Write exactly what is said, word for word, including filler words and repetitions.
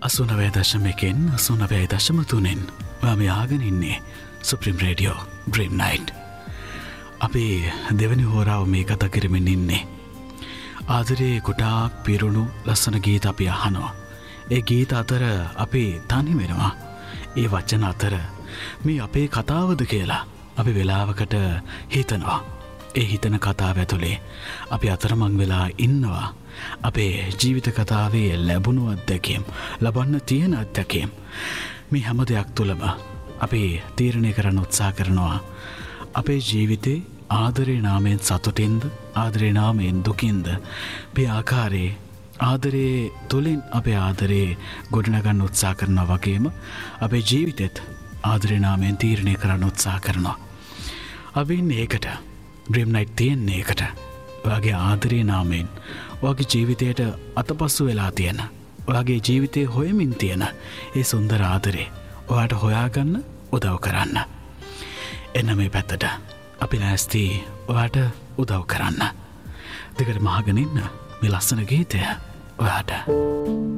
අසුනවය දශම එකෙන් අසුනවය දශම තුනෙන් ඔයා මේ ආගෙන ඉන්නේ සුප්‍රීම් රේඩියෝ ඩ්‍රීම් නයිට්. අපි දෙවැනි හෝරාව මේ කතා කරමින් ඉන්නේ. ආදරේ ගොඩාක් පිරුණු ලස්සන ගීත අපි අහනවා. ඒ ගීත අතර අපි තනි වෙනවා. ඒ වචන අතර මේ අපේ කතාවද කියලා අපි වෙලාවකට හිතනවා. ඒ හිතන කතාව ඇතුලේ අපි අතරමං වෙලා ඉන්නවා. අපේ ජීවිත කතාවේ ලැබුණු අත්දැකීම්, ලබන්න තියෙන අත්දැකීම්, මේ හැම දෙයක් තුළම අපි තීරණය කරන්න උත්සාහ කරනවා අපේ ජීවිතේ ආදරේ නාමයෙන් සතුටින්ද, ආදරේ නාමයෙන් දුකින්ද, මේ ආකාරයේ ආදරේ තුලින් අපේ ආදරේ ගොඩනගන්න උත්සාහ කරනවා වගේම අපේ ජීවිතෙත් ආදරේ නාමයෙන් තීරණය කරන්න උත්සාහ කරනවා. අපි ඉන්නේ ඒකට. ඩ්‍රීම් නයිට් තියෙන්නේ ඒකට. ඔයාගේ ආදරේ නාමයෙන් ඔයාගේ ජීවිතයට අතපසු වෙලා තියෙන, ඔයාගේ ජීවිතේ හොයමින් තියෙන ඒ සුන්දර ආදරේ ඔයාට හොයාගන්න උදව් කරන්න. එන්න මේ පැත්තට අපි ලෑස්ති ඔයාට උදව් කරන්න. දෙකට මහගෙන ඉන්න මේ ලස්සන ගීතය ඔයාට.